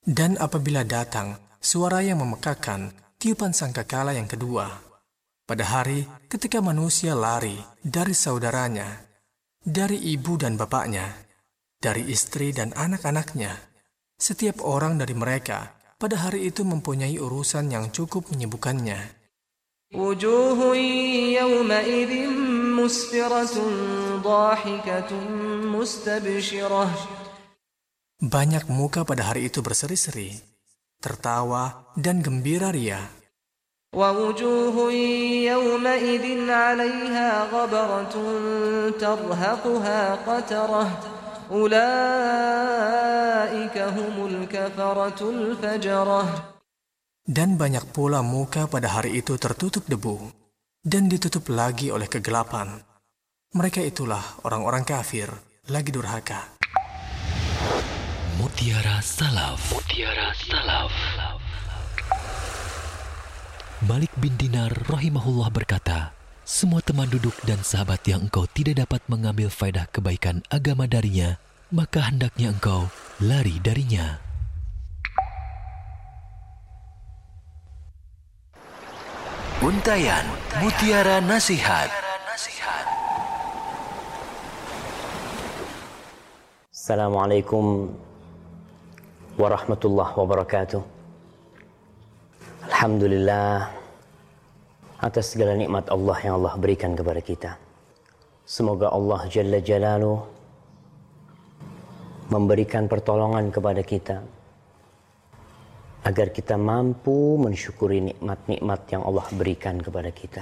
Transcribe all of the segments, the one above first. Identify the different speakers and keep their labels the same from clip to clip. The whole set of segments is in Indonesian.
Speaker 1: Dan apabila datang suara yang memekakan, tiupan sangkakala yang kedua, pada hari ketika manusia lari dari saudaranya, dari ibu dan bapaknya, dari istri dan anak-anaknya, setiap orang dari mereka pada hari itu mempunyai urusan yang cukup menyibukkannya.
Speaker 2: وجوه يومئذ مسفرة ضاحكة مستبشرة.
Speaker 1: Banyak muka pada hari itu berseri-seri, tertawa dan gembira ria.
Speaker 2: ووجوه يومئذ عليها غبرة ترهقها قترة أولئك هم الكفرة الفجرة.
Speaker 1: Dan banyak pula muka pada hari itu tertutup debu, dan ditutup lagi oleh kegelapan. Mereka itulah orang-orang kafir, lagi durhaka.
Speaker 3: Mutiara Salaf. Mutiara Salaf. Malik bin Dinar rahimahullah berkata, semua teman duduk dan sahabat yang engkau tidak dapat mengambil faedah kebaikan agama darinya, maka hendaknya engkau lari darinya. Untayan Mutiara Nasihat.
Speaker 4: Assalamualaikum warahmatullahi wabarakatuh. Alhamdulillah atas segala nikmat Allah yang Allah berikan kepada kita. Semoga Allah Jalla Jalaluh memberikan pertolongan kepada kita agar kita mampu mensyukuri nikmat-nikmat yang Allah berikan kepada kita.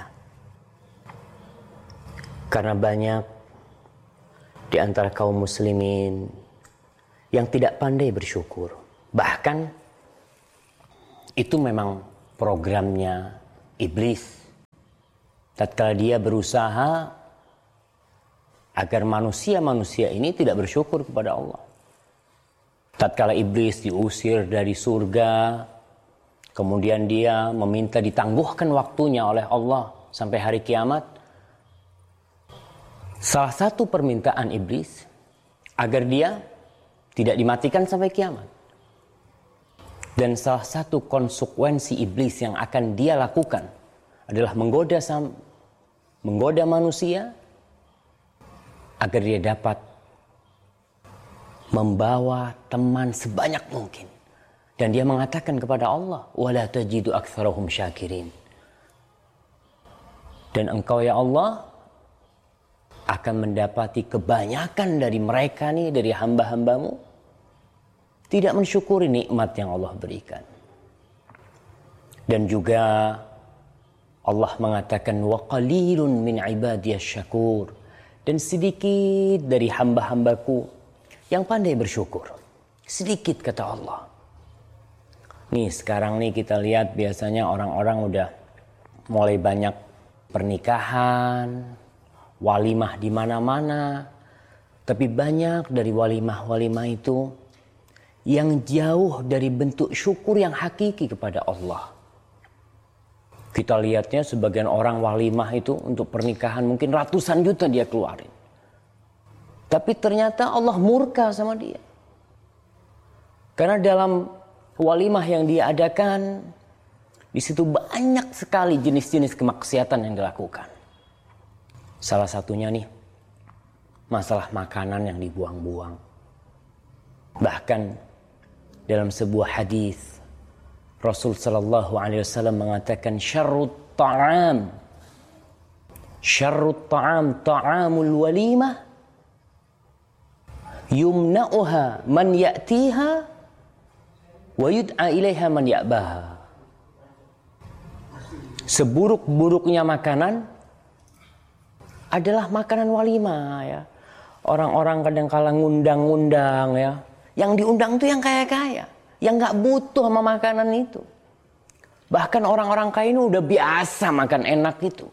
Speaker 4: Karena banyak di antara kaum muslimin yang tidak pandai bersyukur. Bahkan itu memang programnya iblis. Tatkala dia berusaha agar manusia-manusia ini tidak bersyukur kepada Allah. Tatkala iblis diusir dari surga, kemudian dia meminta ditangguhkan waktunya oleh Allah sampai hari kiamat. Salah satu permintaan iblis agar dia tidak dimatikan sampai kiamat. Dan salah satu konsekuensi iblis yang akan dia lakukan adalah menggoda manusia agar dia dapat membawa teman sebanyak mungkin. Dan dia mengatakan kepada Allah, wala tajidu aktsarahum syakirin. Dan engkau ya Allah akan mendapati kebanyakan dari mereka nih, dari hamba-hambamu, tidak mensyukuri nikmat yang Allah berikan. Dan juga Allah mengatakan, wa qalilun min ibadiyasy syakur. Dan sedikit dari hamba-hambaku yang pandai bersyukur. Sedikit kata Allah. Nih sekarang nih kita lihat biasanya orang-orang udah mulai banyak pernikahan, walimah di mana-mana. Tapi banyak dari walimah-walimah itu yang jauh dari bentuk syukur yang hakiki kepada Allah. Kita lihatnya sebagian orang walimah itu untuk pernikahan mungkin ratusan juta dia keluarin. Tapi ternyata Allah murka sama dia. Karena dalam walimah yang dia adakan, di situ banyak sekali jenis-jenis kemaksiatan yang dilakukan. Salah satunya nih, masalah makanan yang dibuang-buang. Bahkan dalam sebuah hadis, Rasul sallallahu alaihi wasallam mengatakan syarrut ta'am ta'amul walimah yumna'uha man ya'tiha wa yud'a ilaiha man ya'baha. Seburuk-buruknya makanan adalah makanan walimah ya. Orang-orang kadang-kala ngundang-ngundang ya. Yang diundang itu yang kaya-kaya, yang enggak butuh sama makanan itu. Bahkan orang-orang kaya ini udah biasa makan enak itu.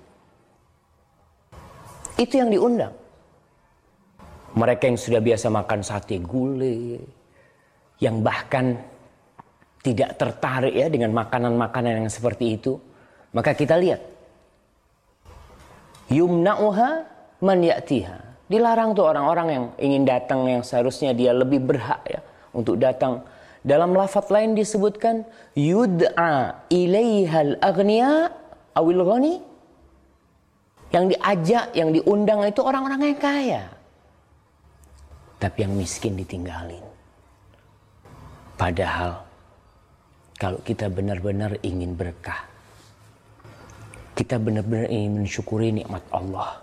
Speaker 4: Itu yang diundang. Mereka yang sudah biasa makan sate gulai, yang bahkan tidak tertarik ya dengan makanan-makanan yang seperti itu, maka kita lihat yumna'uha man ya'tiha. Dilarang tuh orang-orang yang ingin datang yang seharusnya dia lebih berhak ya untuk datang Dalam lafaz lain disebutkan yud'a ilaihal aghniya awil ghani. Yang diajak, yang diundang itu orang-orang yang kaya. Tapi yang miskin ditinggalin. Padahal kalau kita benar-benar ingin berkah, kita benar-benar ingin mensyukuri nikmat Allah.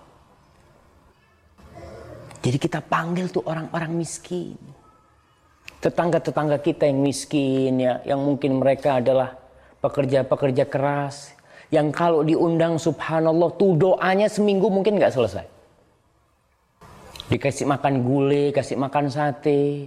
Speaker 4: Jadi kita panggil tuh orang-orang miskin. Tetangga-tetangga kita yang miskin ya, yang mungkin mereka adalah pekerja-pekerja keras, yang kalau diundang subhanallah tuh doanya seminggu mungkin gak selesai. Dikasih makan gulai, kasih makan sate.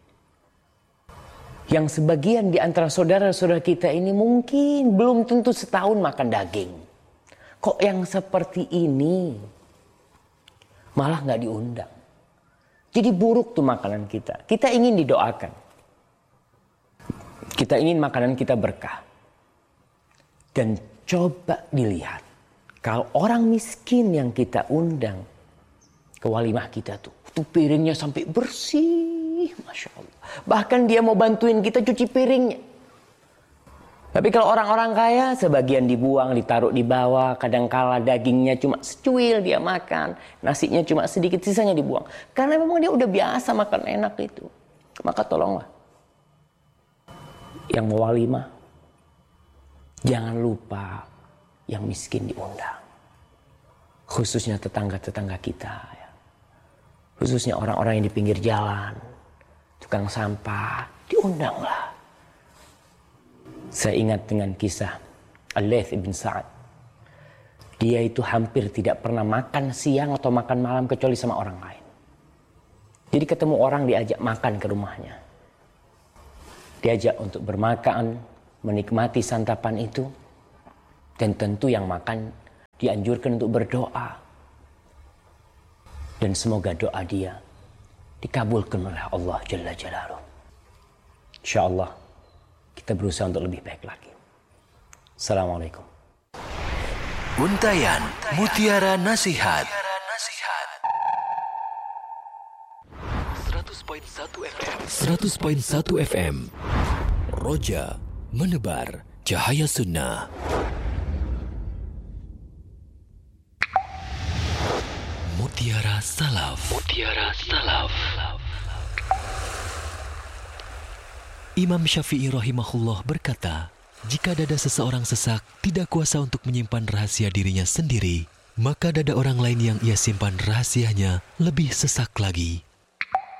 Speaker 4: Yang sebagian di antara saudara-saudara kita ini mungkin belum tentu setahun makan daging. Kok yang seperti ini malah gak diundang? Jadi buruk tuh makanan kita. Kita ingin didoakan. Kita ingin makanan kita berkah. Dan coba dilihat. Kalau orang miskin yang kita undang ke walimah kita tuh piringnya sampai bersih. Masya Allah. Bahkan dia mau bantuin kita cuci piringnya. Tapi kalau orang-orang kaya, sebagian dibuang, ditaruh di bawah. Kadangkala dagingnya cuma secuil dia makan. Nasinya cuma sedikit, sisanya dibuang. Karena memang dia udah biasa makan enak itu. Maka tolonglah. Yang mau walimah, jangan lupa yang miskin diundang. Khususnya tetangga-tetangga kita. Ya. Khususnya orang-orang yang di pinggir jalan. Tukang sampah, diundanglah. Saya ingat dengan kisah Al-Laits ibn Sa'ad. Dia itu hampir tidak pernah makan siang atau makan malam kecuali sama orang lain. Jadi ketemu orang diajak makan ke rumahnya. Diajak untuk bermakan, menikmati santapan itu. Dan tentu yang makan dianjurkan untuk berdoa. Dan semoga doa dia dikabulkan oleh Allah Jalla Jalaluhu. InsyaAllah kita berusaha untuk lebih baik lagi. Assalamualaikum.
Speaker 3: Untayan Mutiara Nasihat 100.1 FM Roja menebar cahaya sunnah. Mutiara Salaf. Imam Syafi'i rahimahullah berkata, jika dada seseorang sesak tidak kuasa untuk menyimpan rahasia dirinya sendiri, maka dada orang lain yang ia simpan rahasianya lebih sesak lagi.